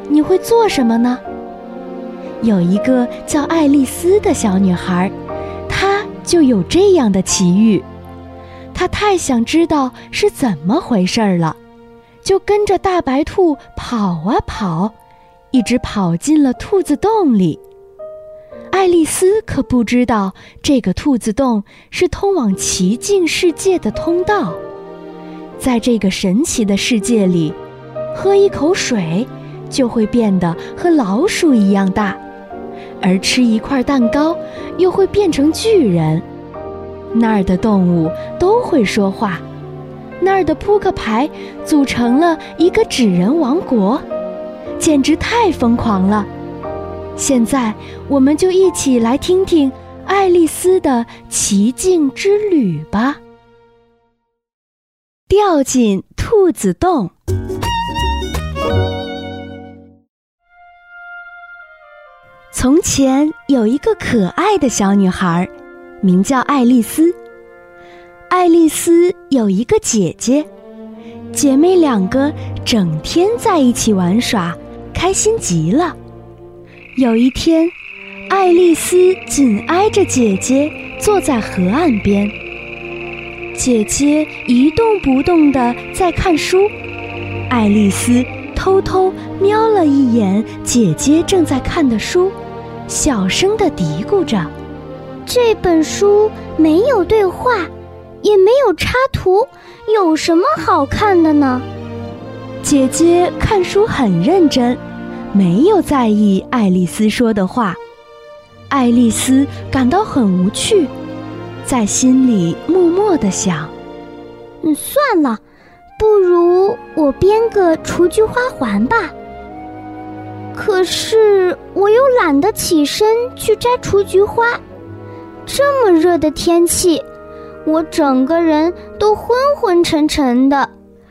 你会做什么呢？有一个叫爱丽丝的小女孩，她就有这样的奇遇。她太想知道是怎么回事了，就跟着大白兔跑啊跑，一直跑进了兔子洞里。爱丽丝可不知道，这个兔子洞是通往奇境世界的通道。在这个神奇的世界里，喝一口水就会变得和老鼠一样大，而吃一块蛋糕又会变成巨人。那儿的动物都会说话，那儿的扑克牌组成了一个纸人王国，简直太疯狂了。现在我们就一起来听听爱丽丝的奇境之旅吧。掉进兔子洞。从前有一个可爱的小女孩，名叫爱丽丝。爱丽丝有一个姐姐，姐妹两个整天在一起玩耍，开心极了。有一天，爱丽丝紧挨着姐姐坐在河岸边，姐姐一动不动地在看书，爱丽丝偷偷瞄了一眼姐姐正在看的书，小声地嘀咕着： 这本书没有对话，也没有插图，有什么好看的呢？ 姐姐看书很认真，没有在意爱丽丝说的话。爱丽丝感到很无趣，在心里默默地想： 算了，不如我编个雏菊花环吧。可是我又懒得起身去摘雏菊花，这么热的天气，我整个人都昏昏沉沉的。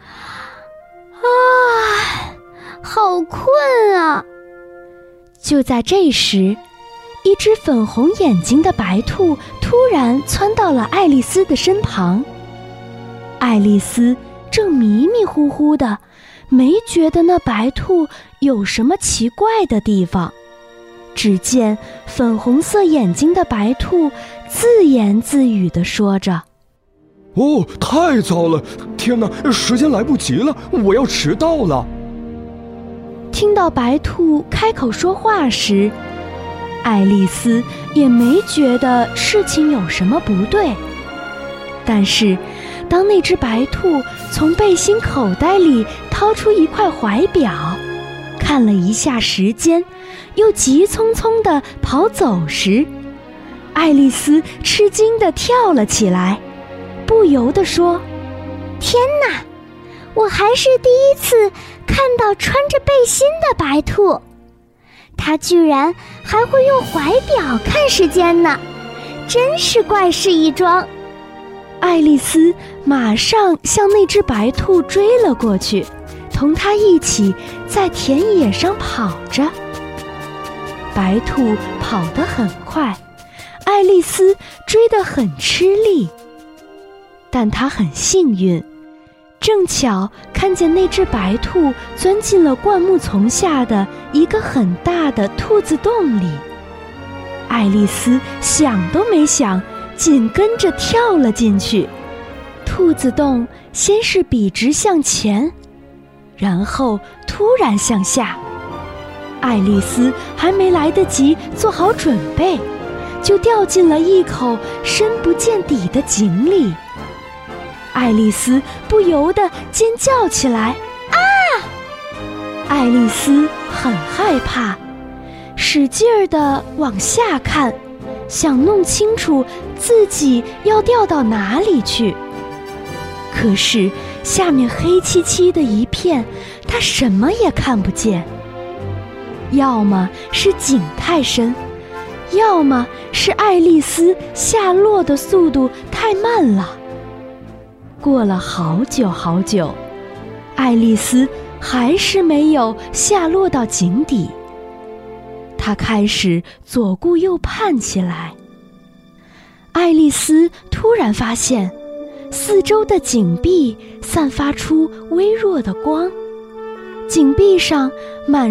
好困啊！ 就在这时，一只粉红眼睛的白兔突然窜到了爱丽丝的身旁。爱丽丝正迷迷糊糊的，没觉得那白兔有什么奇怪的地方。只见粉红色眼睛的白兔自言自语地说着： 太糟了，天哪，时间来不及了，我要迟到了。 听到白兔开口说话时，爱丽丝也没觉得事情有什么不对。但是当那只白兔从背心口袋里掏出一块怀表，看了一下时间，又急匆匆地跑走时，爱丽丝吃惊地跳了起来，不由地说： 天哪，我还是第一次看到穿着背心的白兔，它居然还会用怀表看时间呢，真是怪事一桩。 爱丽丝马上向那只白兔追了过去，同它一起在田野上跑着。白兔跑得很快，爱丽丝追得很吃力，但她很幸运，正巧看见那只白兔钻进了灌木丛下的一个很大的兔子洞里。爱丽丝想都没想，紧跟着跳了进去。兔子洞先是笔直向前，然后突然向下。爱丽丝还没来得及做好准备，就掉进了一口深不见底的井里。爱丽丝不由得尖叫起来：爱丽丝很害怕，使劲儿地往下看，想弄清楚自己要掉到哪里去。可是下面黑漆漆的一片，她什么也看不见。要么是井太深，要么是爱丽丝下落的速度太慢了。过了好久好久，爱丽丝还是没有下落到井底。她开始左顾右盼起来。爱丽丝突然发现，四周的井壁散发出微弱的光，井壁上满